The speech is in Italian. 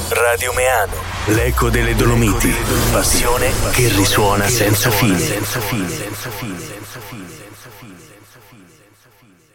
Radio Meano, l'eco delle Dolomiti, passione che risuona senza fine.